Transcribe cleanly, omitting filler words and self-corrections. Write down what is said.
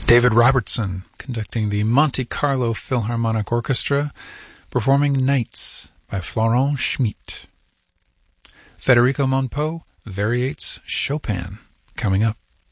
David Robertson conducting the Monte Carlo Philharmonic Orchestra, performing Nights by Florent Schmidt. Federico Monpeau variates Chopin, coming up.